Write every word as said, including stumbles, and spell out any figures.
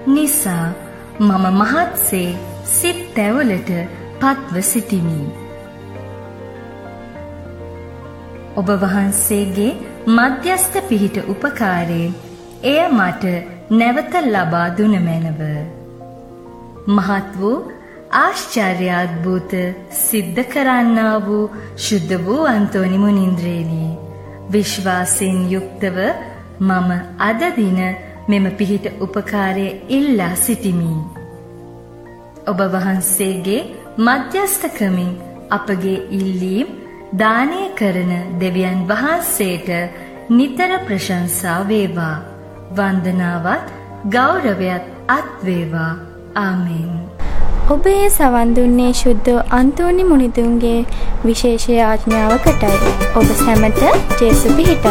නිසා මම මහත්සේ සිත් තැවලට පත්ව සිටිමි. ඔබ වහන්සේගේ මධ්‍යස්ථ පිහිට උපකාරයෙන් එය මට නැවත ලබා දුන මැනව. මහත් වූ ආශ්චර්යාද්භූත සිද්ධ කරන්නා වූ ශුද්ධ වූ අන්තෝනි මුනින්ද්‍රේනි, විශ්වාසයෙන් යුක්තව මම අද දින මෙම පිහිට උපකාරය ඉල්ලා සිටිමි. ඔබ වහන්සේගේ මධ්‍යස්ථකමින් අපගේ ඉල්ලීම් දානය කරන දෙවියන් වහන්සේට නිතර ප්‍රශංසා වේවා. වන්දනාවත් ගෞරවයත් අත් වේවා. ආමෙන්. ඔබ ඒ සවන් දුන්නේ ශුද්ධ අන්තෝනි මුනිදුන්ගේ විශේෂ යාඥාවකටයි. ඔබ සැමට ජේසු පිහිටයි.